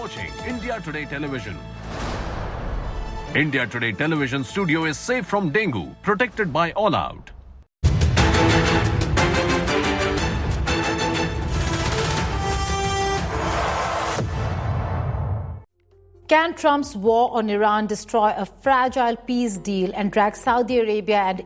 watching India Today Television. India Today Television studio is safe from dengue, protected by All Out. Can Trump's war on Iran destroy a fragile peace deal and drag Saudi Arabia and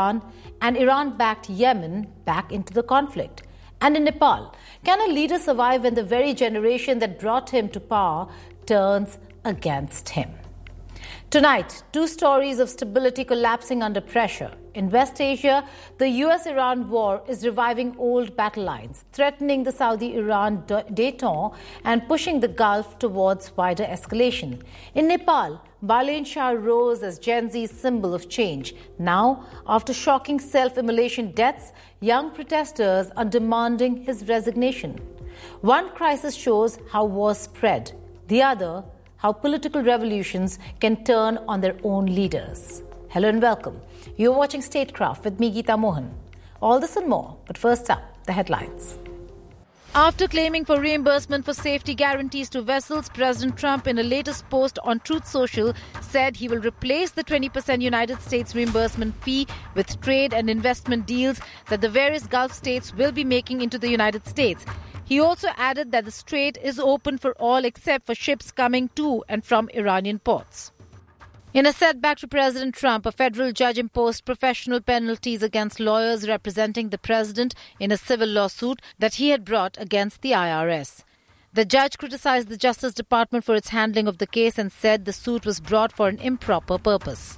Iran-backed Yemen back into the conflict? And in Nepal, can a leader survive when the very generation that brought him to power turns against him? Tonight, two stories of stability collapsing under pressure. In West Asia, the US-Iran war is reviving old battle lines, threatening the Saudi-Iran détente and pushing the Gulf towards wider escalation. In Nepal, Balen Shah rose as Gen Z's symbol of change. Now, after shocking self-immolation deaths, young protesters are demanding his resignation. One crisis shows how wars spread. The other, how political revolutions can turn on their own leaders. Hello and welcome. You're watching Statecraft with me, Geeta Mohan. All this and more, but first up, the headlines. After claiming for reimbursement for safety guarantees to vessels, President Trump, in a latest post on Truth Social, said he will replace the 20% United States reimbursement fee with trade and investment deals that the various Gulf states will be making into the United States. He also added that the strait is open for all except for ships coming to and from Iranian ports. In a setback to President Trump, a federal judge imposed professional penalties against lawyers representing the president in a civil lawsuit that he had brought against the IRS. The judge criticized the Justice Department for its handling of the case and said the suit was brought for an improper purpose.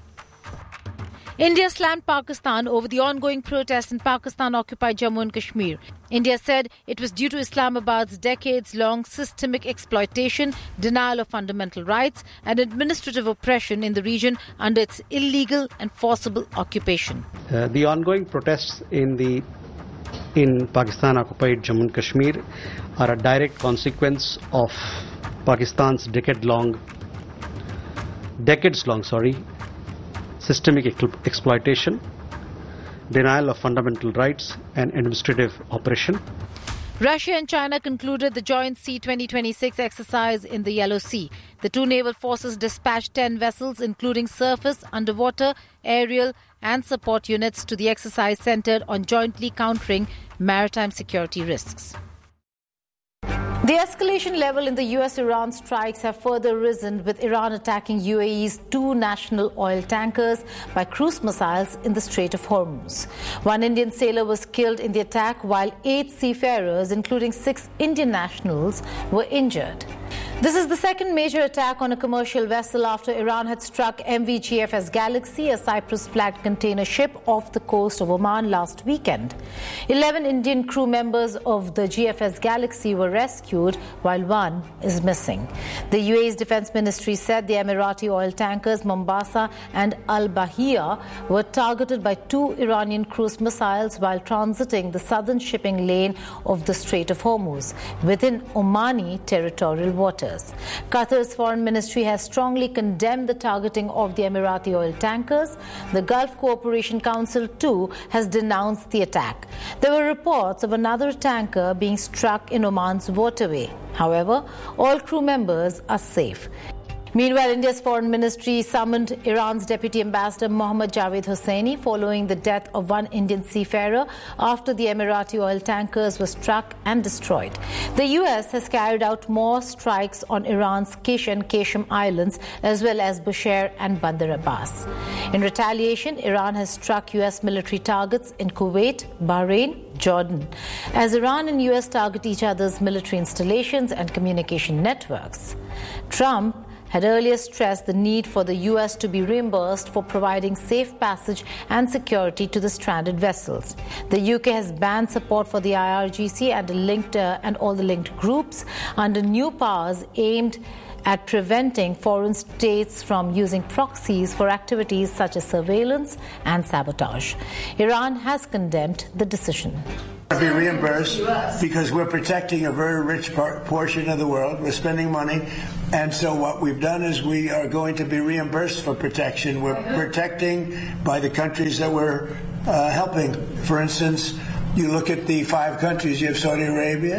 India slammed Pakistan over the ongoing protests in Pakistan-occupied Jammu and Kashmir. India said it was due to Islamabad's decades-long systemic exploitation, denial of fundamental rights, and administrative oppression in the region under its illegal and forcible occupation. The ongoing protests in Pakistan-occupied Jammu and Kashmir are a direct consequence of Pakistan's decades-long systemic exploitation, denial of fundamental rights, and administrative oppression. Russia and China concluded the joint C-2026 exercise in the Yellow Sea. The two naval forces dispatched 10 vessels, including surface, underwater, aerial, and support units, to the exercise centered on jointly countering maritime security risks. The escalation level in the US-Iran strikes have further risen, with Iran attacking UAE's two national oil tankers by cruise missiles in the Strait of Hormuz. One Indian sailor was killed in the attack, while 8 seafarers, including 6 Indian nationals, were injured. This is the second major attack on a commercial vessel after Iran had struck MV GFS Galaxy, a Cyprus-flagged container ship, off the coast of Oman last weekend. 11 Indian crew members of the GFS Galaxy were rescued, while one is missing. The UAE's defense ministry said the Emirati oil tankers Mombasa and Al Bahia were targeted by 2 Iranian cruise missiles while transiting the southern shipping lane of the Strait of Hormuz within Omani territorial waters. Qatar's foreign ministry has strongly condemned the targeting of the Emirati oil tankers. The Gulf Cooperation Council, too, has denounced the attack. There were reports of another tanker being struck in Oman's waterway. However, all crew members are safe. Meanwhile, India's foreign ministry summoned Iran's deputy ambassador Mohammad Javad Hosseini following the death of one Indian seafarer after the Emirati oil tankers were struck and destroyed. The US has carried out more strikes on Iran's Kish and Kashem Islands, as well as Bushehr and Bandar Abbas. In retaliation, Iran has struck US military targets in Kuwait, Bahrain, Jordan. As Iran and US target each other's military installations and communication networks, Trump had earlier stressed the need for the US to be reimbursed for providing safe passage and security to the stranded vessels. The UK has banned support for the IRGC and all the linked groups under new powers aimed at preventing foreign states from using proxies for activities such as surveillance and sabotage. Iran has condemned the decision. Be reimbursed because we're protecting a very rich portion of the world. We're spending money, and so what we've done is we are going to be reimbursed for protection. We're protecting by the countries that we're helping. For instance, you look at the 5 countries. You have Saudi Arabia,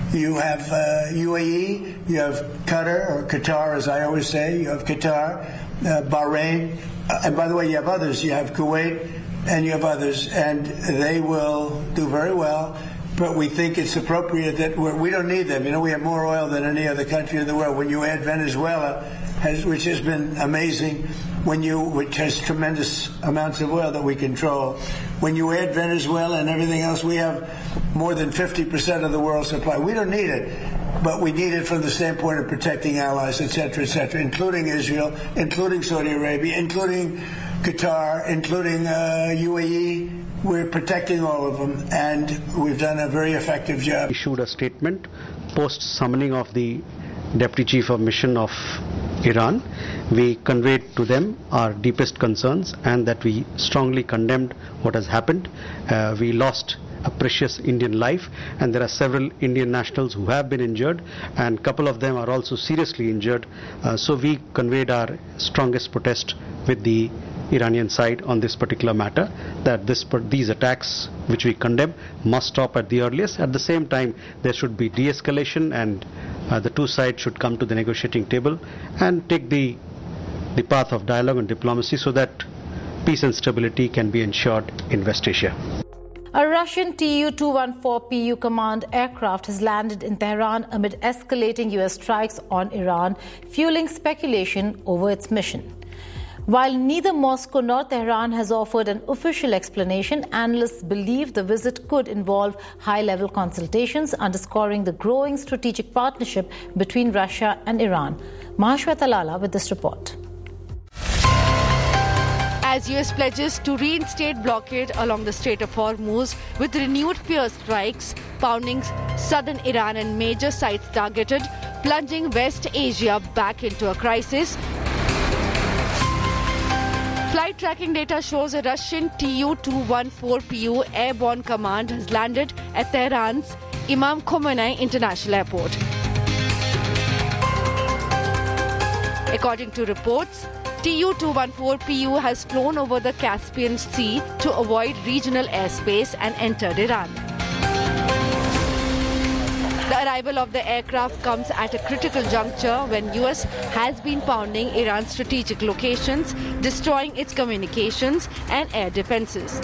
You have UAE, you have Qatar, or Qatar as I always say, you have Qatar, Bahrain, and by the way, you have others. You have Kuwait, and you have others, and they will do very well. But we think it's appropriate that we don't need them. You know, we have more oil than any other country in the world. When you add Venezuela, which has been amazing, which has tremendous amounts of oil that we control. When you add Venezuela and everything else, we have more than 50% of the world's supply. We don't need it, but we need it from the standpoint of protecting allies, et cetera, including Israel, including Saudi Arabia, including Qatar, including UAE. We're protecting all of them, and we've done a very effective job. Issued a statement post-summoning of the Deputy Chief of Mission of Iran. We conveyed to them our deepest concerns and that we strongly condemned what has happened. We lost a precious Indian life, and there are several Indian nationals who have been injured, and a couple of them are also seriously injured. So we conveyed our strongest protest with the Iranian side on this particular matter, that these attacks, which we condemn, must stop at the earliest. At the same time, there should be de-escalation, and the two sides should come to the negotiating table and take the path of dialogue and diplomacy so that peace and stability can be ensured in West Asia. A Russian Tu-214PU command aircraft has landed in Tehran amid escalating US strikes on Iran, fueling speculation over its mission. While neither Moscow nor Tehran has offered an official explanation, analysts believe the visit could involve high-level consultations, underscoring the growing strategic partnership between Russia and Iran. Mahashweta Lala with this report. As US pledges to reinstate blockade along the Strait of Hormuz with renewed fear strikes pounding southern Iran and major sites targeted, plunging West Asia back into a crisis. Flight tracking data shows a Russian Tu-214PU airborne command has landed at Tehran's Imam Khomeini International Airport. According to reports, Tu-214PU has flown over the Caspian Sea to avoid regional airspace and entered Iran. The arrival of the aircraft comes at a critical juncture when US has been pounding Iran's strategic locations, destroying its communications and air defenses.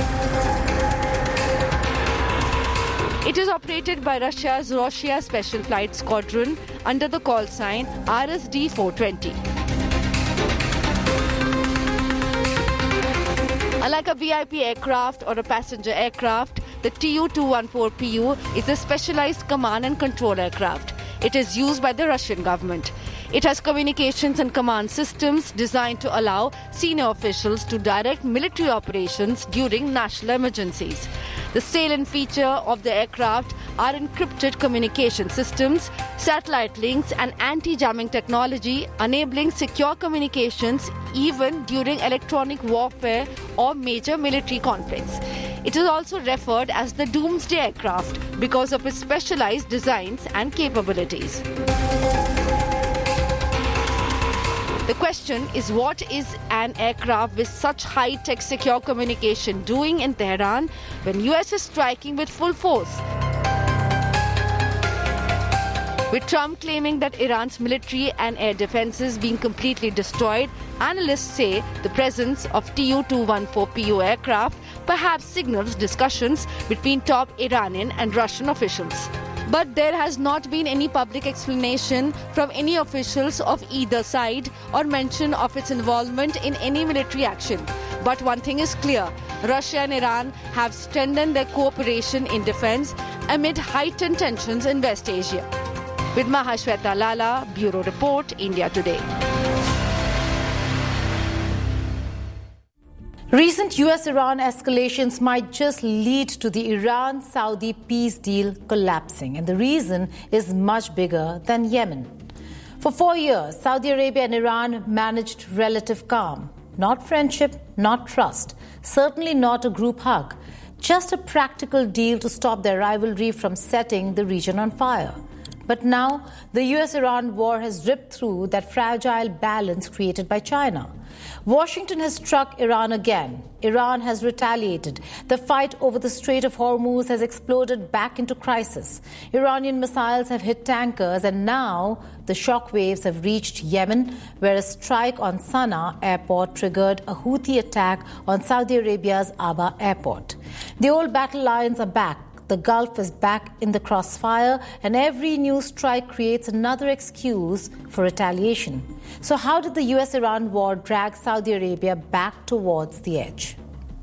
It is operated by Russia's Rossiya Special Flight Squadron under the call sign RSD-420. Unlike a VIP aircraft or a passenger aircraft, the Tu-214PU is a specialized command and control aircraft. It is used by the Russian government. It has communications and command systems designed to allow senior officials to direct military operations during national emergencies. The salient feature of the aircraft are encrypted communication systems, satellite links, and anti-jamming technology, enabling secure communications even during electronic warfare or major military conflicts. It is also referred as the Doomsday aircraft because of its specialized designs and capabilities. The question is, what is an aircraft with such high-tech secure communication doing in Tehran when US is striking with full force? With Trump claiming that Iran's military and air defenses being completely destroyed, analysts say the presence of Tu-214PU aircraft perhaps signals discussions between top Iranian and Russian officials. But there has not been any public explanation from any officials of either side or mention of its involvement in any military action. But one thing is clear, Russia and Iran have strengthened their cooperation in defense amid heightened tensions in West Asia. With Mahashweta Lala, Bureau Report, India Today. Recent US-Iran escalations might just lead to the Iran-Saudi peace deal collapsing, and the reason is much bigger than Yemen. For 4 years, Saudi Arabia and Iran managed relative calm. Not friendship, not trust, certainly not a group hug, just a practical deal to stop their rivalry from setting the region on fire. But now, the US-Iran war has ripped through that fragile balance created by China. Washington has struck Iran again. Iran has retaliated. The fight over the Strait of Hormuz has exploded back into crisis. Iranian missiles have hit tankers, and now the shockwaves have reached Yemen, where a strike on Sana'a airport triggered a Houthi attack on Saudi Arabia's Aba airport. The old battle lines are back. The Gulf is back in the crossfire, and every new strike creates another excuse for retaliation. So how did the US-Iran war drag Saudi Arabia back towards the edge?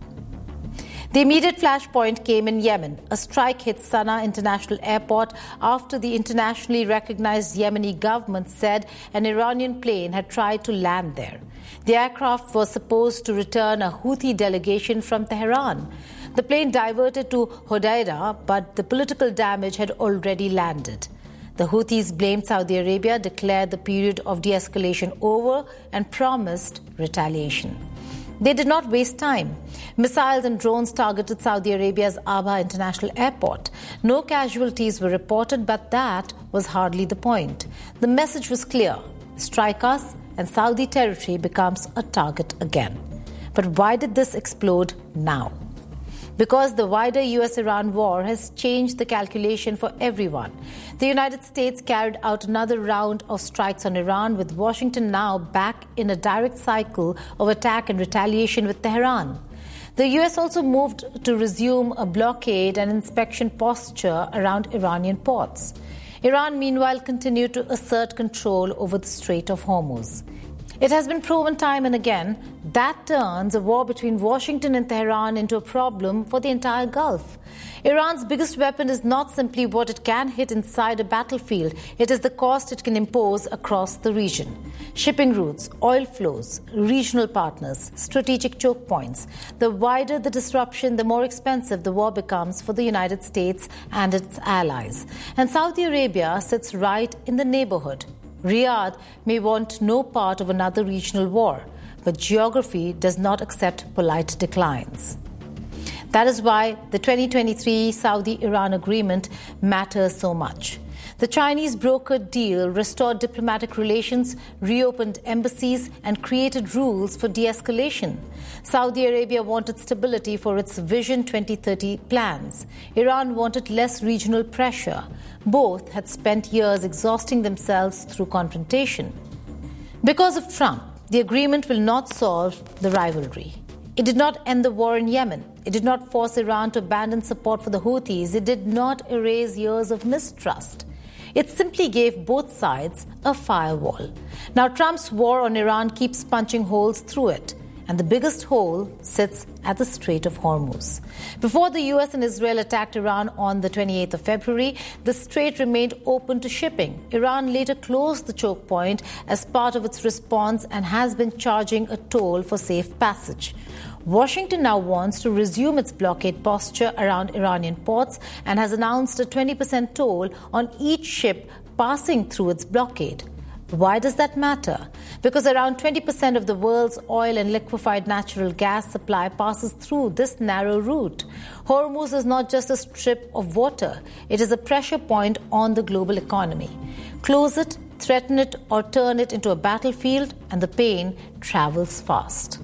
The immediate flashpoint came in Yemen. A strike hit Sana'a International Airport after the internationally recognized Yemeni government said an Iranian plane had tried to land there. The aircraft was supposed to return a Houthi delegation from Tehran. The plane diverted to Hodeidah, but the political damage had already landed. The Houthis blamed Saudi Arabia, declared the period of de-escalation over, and promised retaliation. They did not waste time. Missiles and drones targeted Saudi Arabia's Aba International Airport. No casualties were reported, but that was hardly the point. The message was clear: strike us, and Saudi territory becomes a target again. But why did this explode now? Because the wider US-Iran war has changed the calculation for everyone. The United States carried out another round of strikes on Iran, with Washington now back in a direct cycle of attack and retaliation with Tehran. The US also moved to resume a blockade and inspection posture around Iranian ports. Iran, meanwhile, continued to assert control over the Strait of Hormuz. It has been proven time and again that turns a war between Washington and Tehran into a problem for the entire Gulf. Iran's biggest weapon is not simply what it can hit inside a battlefield, it is the cost it can impose across the region. Shipping routes, oil flows, regional partners, strategic choke points. The wider the disruption, the more expensive the war becomes for the United States and its allies. And Saudi Arabia sits right in the neighborhood. Riyadh may want no part of another regional war, but geography does not accept polite declines. That is why the 2023 Saudi-Iran agreement matters so much. The Chinese brokered deal restored diplomatic relations, reopened embassies, and created rules for de-escalation. Saudi Arabia wanted stability for its Vision 2030 plans. Iran wanted less regional pressure. Both had spent years exhausting themselves through confrontation. Because of Trump, the agreement will not solve the rivalry. It did not end the war in Yemen. It did not force Iran to abandon support for the Houthis. It did not erase years of mistrust. It simply gave both sides a firewall. Now Trump's war on Iran keeps punching holes through it, and the biggest hole sits at the Strait of Hormuz. Before the US and Israel attacked Iran on the 28th of February, the strait remained open to shipping. Iran later closed the choke point as part of its response and has been charging a toll for safe passage. Washington now wants to resume its blockade posture around Iranian ports and has announced a 20% toll on each ship passing through its blockade. Why does that matter? Because around 20% of the world's oil and liquefied natural gas supply passes through this narrow route. Hormuz is not just a strip of water, it is a pressure point on the global economy. Close it, threaten it, or turn it into a battlefield, and the pain travels fast.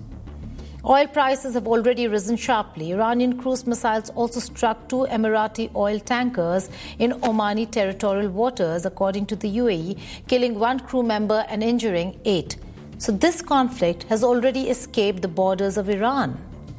Oil prices have already risen sharply. Iranian cruise missiles also struck 2 Emirati oil tankers in Omani territorial waters, according to the UAE, killing 1 crew member and injuring 8. So this conflict has already escaped the borders of Iran.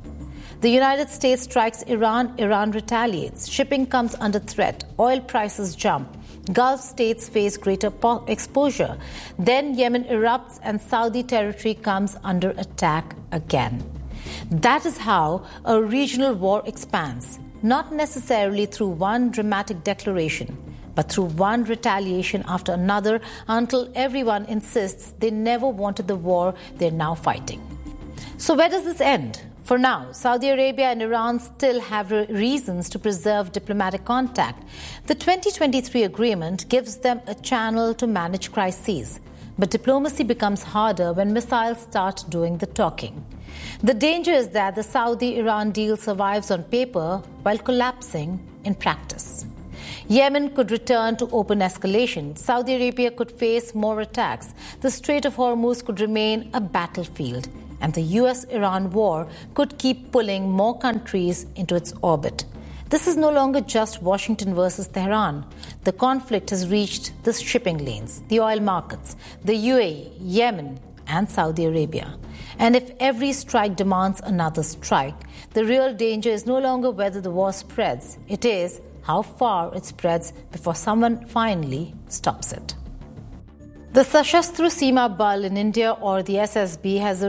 The United States strikes Iran, Iran retaliates. Shipping comes under threat. Oil prices jump. Gulf states face greater exposure. Then Yemen erupts and Saudi territory comes under attack again. That is how a regional war expands, not necessarily through one dramatic declaration, but through one retaliation after another, until everyone insists they never wanted the war they're now fighting. So where does this end? For now, Saudi Arabia and Iran still have reasons to preserve diplomatic contact. The 2023 agreement gives them a channel to manage crises. But diplomacy becomes harder when missiles start doing the talking. The danger is that the Saudi-Iran deal survives on paper while collapsing in practice. Yemen could return to open escalation. Saudi Arabia could face more attacks. The Strait of Hormuz could remain a battlefield. And the US-Iran war could keep pulling more countries into its orbit. This is no longer just Washington versus Tehran. The conflict has reached the shipping lanes, the oil markets, the UAE, Yemen, and Saudi Arabia. And if every strike demands another strike, the real danger is no longer whether the war spreads. It is how far it spreads before someone finally stops it. The Sashastra Seema Bal in India, or the SSB, has